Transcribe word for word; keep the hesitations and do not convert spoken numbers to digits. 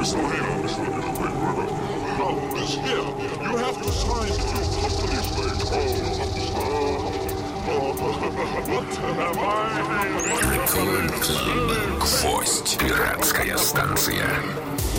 mister Lehner, mister Wait, wait, wait. Now, this here, you have to sign to your company's name. Oh, you have to sign. Oh, what am I? Клуб. Гвоздь. Пиратская станция.